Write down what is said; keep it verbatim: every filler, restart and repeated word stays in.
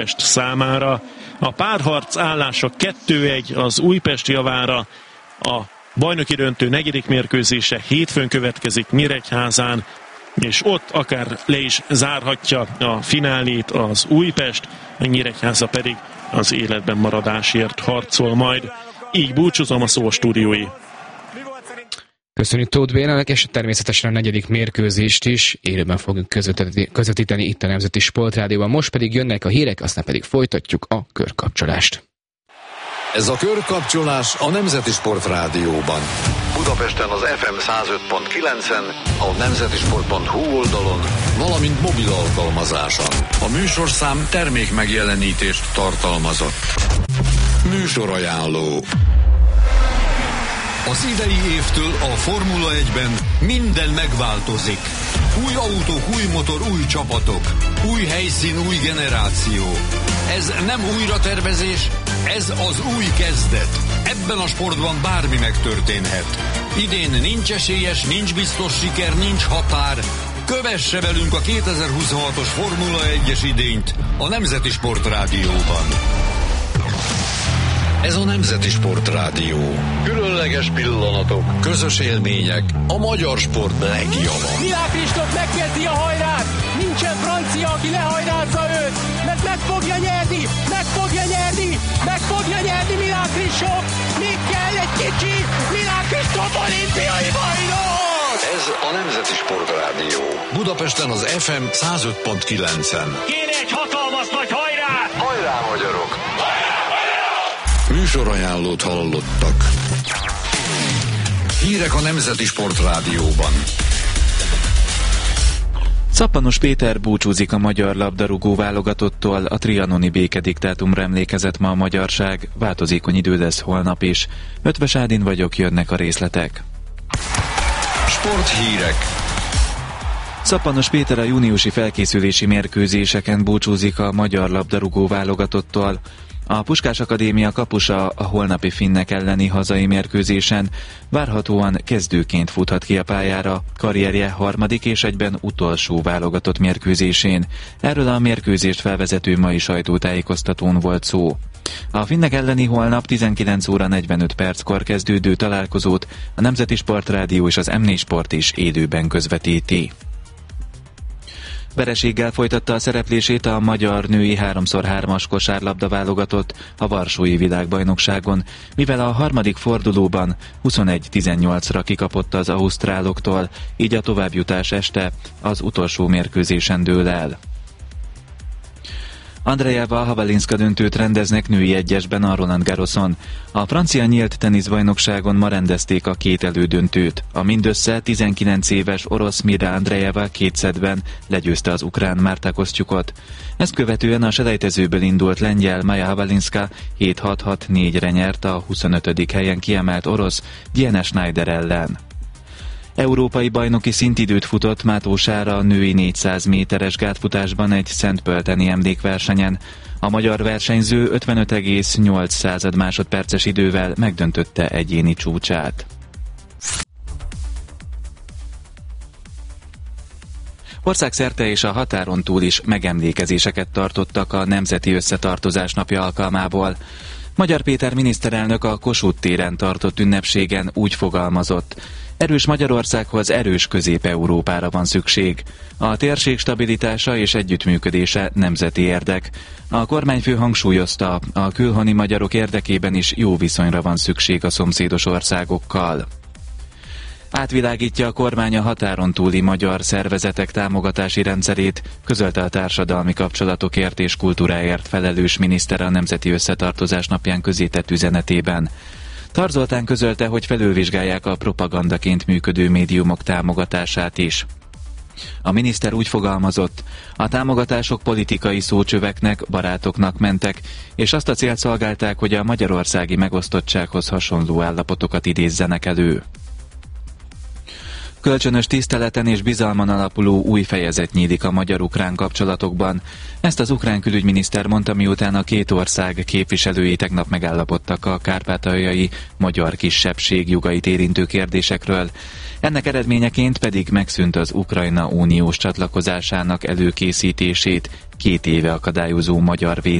számára. A párharc állása kettő egy az Újpest javára. A bajnoki döntő negyedik mérkőzése hétfőn következik Nyíregyházán, és ott akár le is zárhatja a finálét az Újpest, a Nyíregyháza pedig az életben maradásért harcol majd. Így búcsúzom, a szó a stúdiói. Köszönjük Tóth Bélának, és természetesen a negyedik mérkőzést is élőben fogunk közvetíteni itt a Nemzeti Sportrádióban. Most pedig jönnek a hírek, aztán pedig folytatjuk a körkapcsolást. Ez a körkapcsolás a Nemzeti Sportrádióban. Budapesten az ef em száz öt pont kilencen, a nemzetisport pont hu oldalon, valamint mobil alkalmazáson. A műsorszám termék megjelenítést tartalmazott. Műsorajánló. Az idei évtől a Formula egyben minden megváltozik. Új autók, új motor, új csapatok. Új helyszín, új generáció. Ez nem újratervezés, ez az új kezdet. Ebben a sportban bármi megtörténhet. Idén nincs esélyes, nincs biztos siker, nincs határ. Kövesse velünk a kétezer-huszonhatos Formula egyes idényt a Nemzeti Sportrádióban. Ez a Nemzeti Sportrádió. Különleges pillanatok, közös élmények, a magyar sport legjava. Milák Kristóf megkezdi a hajrát! Nincsen francia, aki lehajrázza őt! Mert meg fogja nyerni! Meg fogja nyerni! Meg fogja nyerni Milák Kristóf! Még kell egy kicsi! Milák Kristóf olimpiai bajnok! Ez a Nemzeti Sportrádió. Budapesten az ef em száz öt pont kilencen. Kéne egy hatalmas nagy hajrát! Hajrá, magyarok! Műsorajánlót hallottak. Hírek a Nemzeti Sportrádióban. Szappanos Péter búcsúzik a magyar labdarúgó válogatottól, a trianoni békediktátumra emlékezett ma a magyarság, változékony idő lesz holnap is. Ötvös Ádin vagyok, jönnek a részletek. Sporthírek. Szappanos Péter a júniusi felkészülési mérkőzéseken búcsúzik a magyar labdarúgó válogatottól. A Puskás Akadémia kapusa a holnapi finnek elleni hazai mérkőzésen várhatóan kezdőként futhat ki a pályára karrierje harmadik és egyben utolsó válogatott mérkőzésén. Erről a mérkőzést felvezető mai sajtótájékoztatón volt szó. A finnek elleni holnap tizenkilenc óra negyvenöt perckor kezdődő találkozót a Nemzeti Sportrádió és az em négy Sport is élőben közvetíti. Vereséggel folytatta a szereplését a magyar női három szor hármas kosárlabda válogatott a varsói világbajnokságon, mivel a harmadik fordulóban huszonegy tizennyolcra kikapott az ausztráloktól, így a továbbjutás este az utolsó mérkőzésen dől el. Andrejeva Havalinska döntőt rendeznek női egyesben a Roland Garroson. A francia nyílt teniszbajnokságon ma rendezték a két elődöntőt. A mindössze tizenkilenc éves orosz Mira Andrejeva két szettben legyőzte az ukrán Marta Kosztjukot. Ezt követően a selejtezőből indult lengyel Maja Havalinska hét hat hat négyre nyert a huszonötödik helyen kiemelt orosz Diana Schneider ellen. Európai bajnoki szintidőt futott Mátósára a női négyszáz méteres gátfutásban egy szentpölteni emlékversenyen. A magyar versenyző ötvenöt egész nyolc másodperces idővel megdöntötte egyéni csúcsát. Országszerte és a határon túl is megemlékezéseket tartottak a Nemzeti Összetartozás napja alkalmából. Magyar Péter miniszterelnök a Kossuth téren tartott ünnepségen úgy fogalmazott: erős Magyarországhoz erős Közép-Európára van szükség. A térség stabilitása és együttműködése nemzeti érdek. A kormányfő hangsúlyozta, a külhoni magyarok érdekében is jó viszonyra van szükség a szomszédos országokkal. Átvilágítja a kormány a határon túli magyar szervezetek támogatási rendszerét, közölte a társadalmi kapcsolatokért és kultúráért felelős miniszter a Nemzeti Összetartozás napján közzétett üzenetében. Tar Zoltán közölte, hogy felülvizsgálják a propagandaként működő médiumok támogatását is. A miniszter úgy fogalmazott: a támogatások politikai szócsöveknek, barátoknak mentek, és azt a célt szolgálták, hogy a magyarországi megosztottsághoz hasonló állapotokat idézzenek elő. Kölcsönös tiszteleten és bizalmon alapuló új fejezet nyílik a magyar-ukrán kapcsolatokban. Ezt az ukrán külügyminiszter mondta, miután a két ország képviselői tegnap megállapodtak a kárpátaljai magyar kisebbség jogait érintő kérdésekről. Ennek eredményeként pedig megszűnt az Ukrajna uniós csatlakozásának előkészítését két éve akadályozó magyar vé